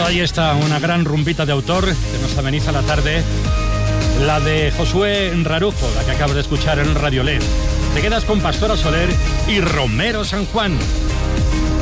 Ahí está, una gran rumbita de autor que nos ameniza la tarde. La de Josué Rarujo, la que acabas de escuchar en Radio LED. Te quedas con Pastora Soler y Romero San Juan.